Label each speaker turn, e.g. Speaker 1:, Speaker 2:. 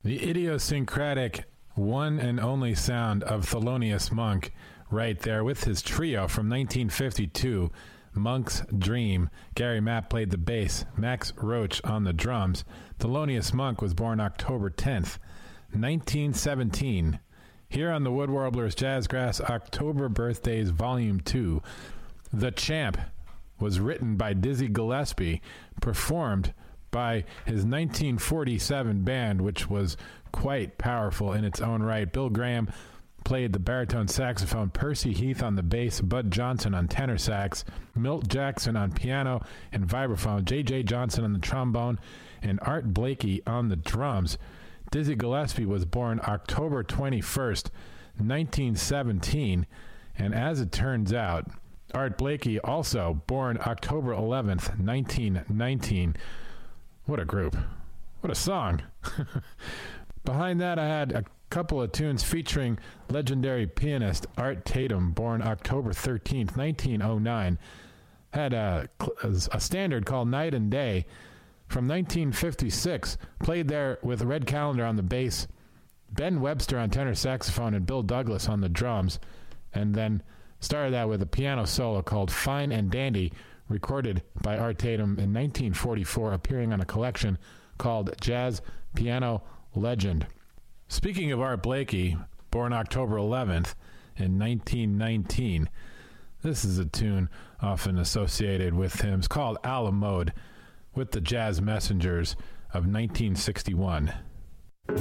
Speaker 1: The idiosyncratic one and only sound of Thelonious Monk right there with his trio from 1952, Monk's Dream. Gary Mapp played the bass, Max Roach on the drums. Thelonious Monk was born October 10th, 1917. Here on the Wood Warblers Jazzgrass October Birthdays Volume 2, The Champ was written by Dizzy Gillespie, performed by his 1947 band, which was quite powerful in its own right. Bill Graham played the baritone saxophone, Percy Heath on the bass, Bud Johnson on tenor sax, Milt Jackson on piano and vibraphone, J.J. Johnson on the trombone, and Art Blakey on the drums. Dizzy Gillespie was born October 21st, 1917, and as it turns out, Art Blakey also born October 11th, 1919. What a group. What a song. Behind that, I had a couple of tunes featuring legendary pianist Art Tatum, born October 13th, 1909. Had a standard called Night and Day from 1956, played there with Red Callender on the bass, Ben Webster on tenor saxophone, and Bill Douglas on the drums, and then started that with a piano solo called Fine and Dandy, recorded by Art Tatum in 1944, appearing on a collection called Jazz Piano Legend. Speaking of Art Blakey, born October 11th in 1919, this is a tune often associated with him. It's called A la Mode with the Jazz Messengers of 1961.